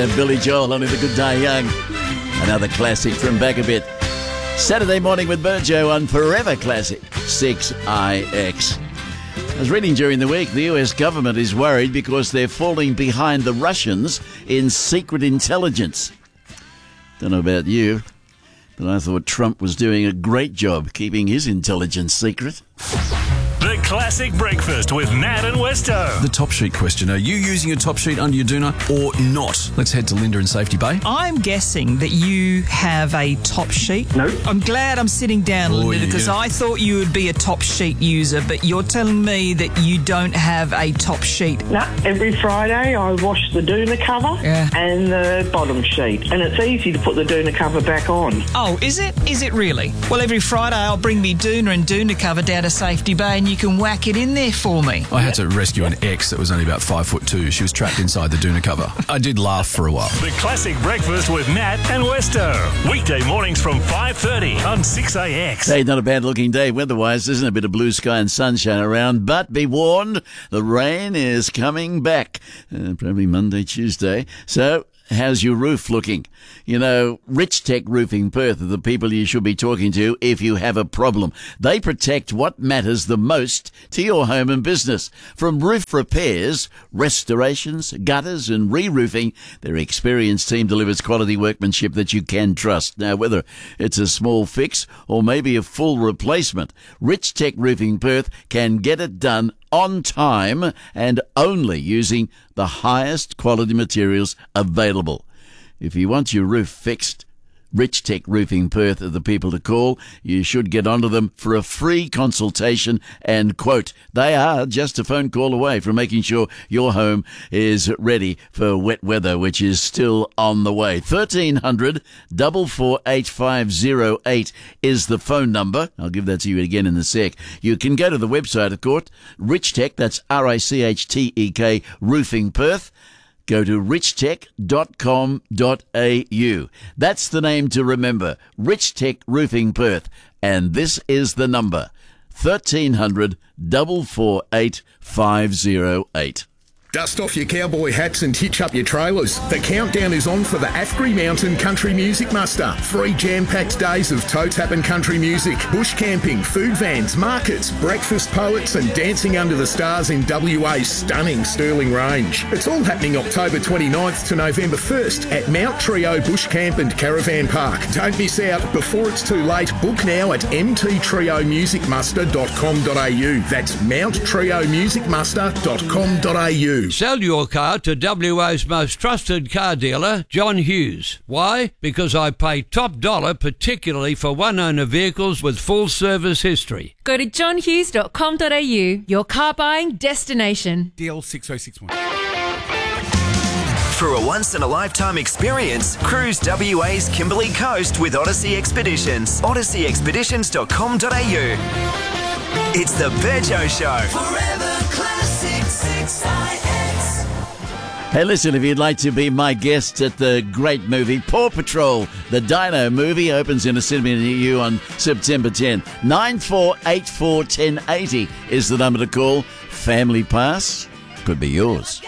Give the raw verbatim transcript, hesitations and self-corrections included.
Yeah, Billy Joel, Only the Good Die Young. Another classic from back a bit. Saturday Morning with Burjo on Forever Classic six I X. I was reading during the week the U S government is worried because they're falling behind the Russians in secret intelligence. Don't know about you, but I thought Trump was doing a great job keeping his intelligence secret. The Classic Breakfast with Nat and Westo. The top sheet question. Are you using a top sheet under your doona or not? Let's head to Linda in Safety Bay. I'm guessing that you have a top sheet. No. I'm glad I'm sitting down, Oh, Linda, because yeah. I thought you would be a top sheet user, but you're telling me that you don't have a top sheet. No, every Friday I wash the doona cover Yeah. and the bottom sheet. And it's easy to put the doona cover back on. Oh, is it? Is it really? Well, every Friday I'll bring me doona and doona cover down to Safety Bay and you can whack it in there for me. I had to rescue an ex that was only about five foot two. She was trapped inside the doona cover. I did laugh for a while. The Classic Breakfast with Nat and Westo. Weekday mornings from five thirty on six A X. Hey, not a bad looking day weather-wise. There's a bit of blue sky and sunshine around, but be warned, the rain is coming back. Uh, probably Monday, Tuesday. So, how's your roof looking? You know, Rich Tech Roofing Perth are the people you should be talking to if you have a problem. They protect what matters the most to your home and business. From roof repairs, restorations, gutters and re-roofing, their experienced team delivers quality workmanship that you can trust. Now, whether it's a small fix or maybe a full replacement, Rich Tech Roofing Perth can get it done on time and only using the highest quality materials available. If you want your roof fixed, Rich Tech Roofing Perth are the people to call. You should get onto them for a free consultation and quote. They are just a phone call away from making sure your home is ready for wet weather, which is still on the way. thirteen hundred, four four eight, five oh eight is the phone number. I'll give that to you again in a sec. You can go to the website, of course, Rich Tech, that's R I C H T E K, Roofing Perth. Go to rich tech dot com dot a u. That's the name to remember, Rich Tech Roofing Perth. And this is the number, thirteen hundred, four four eight, five oh eight. Dust off your cowboy hats and hitch up your trailers. The countdown is on for the Afgri Mountain Country Music Muster. Three jam-packed days of toe tap and country music, bush camping, food vans, markets, breakfast poets and dancing under the stars in W A's stunning Stirling Range. It's all happening October twenty-ninth to November first at Mount Trio Bush Camp and Caravan Park. Don't miss out before it's too late. Book now at m t trio music muster dot com dot a u. That's mount trio music muster dot com dot a u. Sell your car to W A's most trusted car dealer, John Hughes. Why? Because I pay top dollar, particularly for one-owner vehicles with full service history. Go to john hughes dot com dot a u, your car buying destination. D L six oh six one. For a once-in-a-lifetime experience, cruise W A's Kimberley Coast with Odyssey Expeditions. odyssey expeditions dot com dot a u. It's the Burjo Show. Forever Classic six I X. Hey, listen, if you'd like to be my guest at the great movie Paw Patrol, the Dino movie opens in a cinema near you on September tenth. nine four eight four, one oh eight oh is the number to call. Family Pass could be yours.